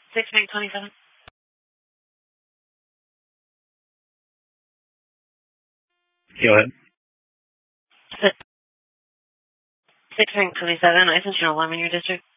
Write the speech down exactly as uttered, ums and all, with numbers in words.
Six bank twenty-seven. Go ahead. Six, six bank twenty-seven. I sent you an alarm in your district.